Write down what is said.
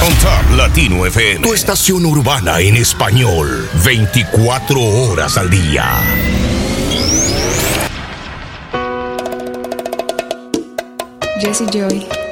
On Top Latino FM, tu estación urbana en español, 24 horas al día. Jesse Joy.